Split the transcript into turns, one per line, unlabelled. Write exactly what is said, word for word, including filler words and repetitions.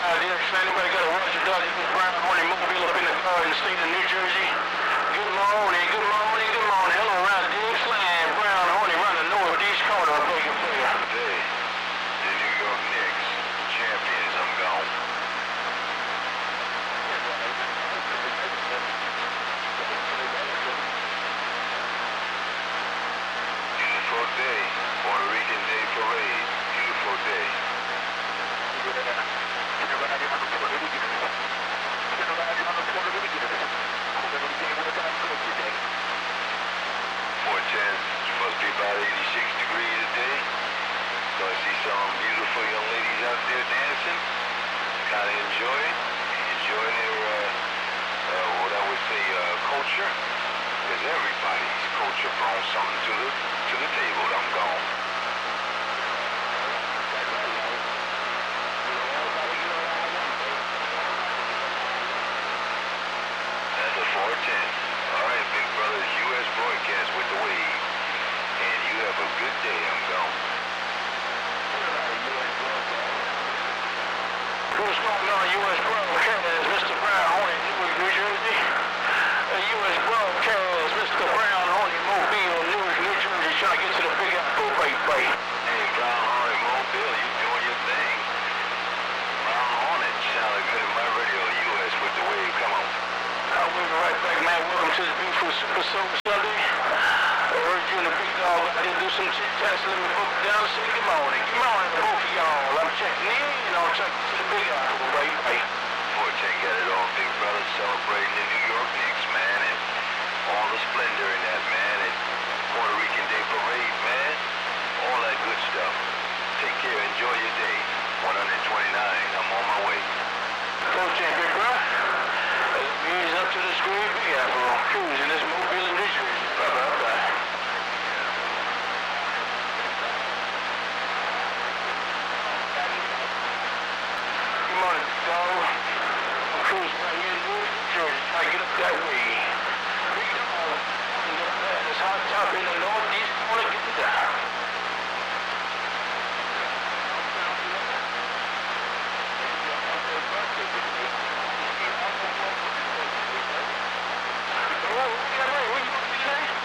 Uh, dear, if anybody got a Roger Dodge, this is Brian Horney, Mobile up in the car in the state of New Jersey. Good morning, good morning, good morning. Hello, around Dixieland. Brian Horney running the northeast corner of Baker Player.
Today, the New York Knicks, champions, I'm gone. Beautiful day, Puerto Rican Day Parade. Beautiful day. four ten, supposed to be about eighty-six degrees today. So I see some beautiful young ladies out there dancing. Kind of enjoy it. Enjoying their, uh, uh, what I would say, uh, culture. Because everybody's culture brings something to the, to the table. I'm gone. That's a four ten. All right, big brother, U S broadcast with the wave. And you have a good day. I'm gone.
Who's going on U S broadcast? Mister Brown Horney, Newark, New Jersey. Uh, U S broadcast, Mister Brown Horney, Mobile, Newark, New Jersey. Trying to get to the Big Apple, baby.
Hey, Brown Hornet Mobile, you doing your thing. Brown Hornet sounded good in my radio. U S with the wave. Come on.
Uh, we'll be right back, man. Welcome to the Beautiful Super Soul Sunday. I heard you and the big dog out there do some chit-chats. Let me book down and say good morning. Good morning to both of y'all. I'm checking in, and I'm checking to the Big Apple, baby.
four ten got it on, big brother, celebrating the New York Knicks, man, and all the splendor in that, man, and Puerto Rican Day Parade, man, all that good stuff. Take care, enjoy your day. one twenty-nine, I'm on my way.
four ten, big bro. Ease up to the screen, Big Apple. Cruising this Mobile in New Jersey. Bye-bye-bye. Good morning, big dog. I'm cruising right here in Newark, New Jersey. Try to get up that way. Big dog. It's hot top in the northeast corner, getting down. Oh, yeah, right. Where you going to be today?